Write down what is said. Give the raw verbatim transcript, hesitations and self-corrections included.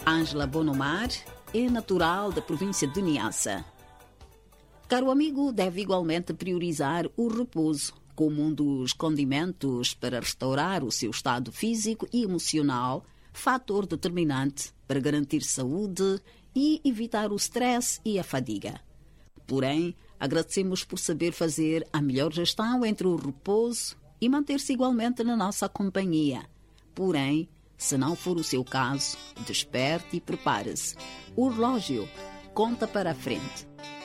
Ângela Bonomar é natural da província de Niassa. Caro amigo, deve igualmente priorizar o repouso como um dos condimentos para restaurar o seu estado físico e emocional, fator determinante para garantir saúde e evitar o stress e a fadiga. Porém, agradecemos por saber fazer a melhor gestão entre o repouso e manter-se igualmente na nossa companhia. Porém, se não for o seu caso, desperte e prepare-se. O relógio conta para a frente.